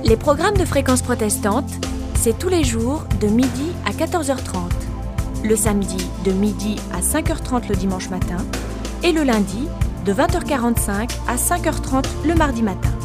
Les programmes de Fréquence Protestante, c'est tous les jours de midi à 14h30. Le samedi de midi à 5h30 le dimanche matin et le lundi de 20h45 à 5h30 le mardi matin.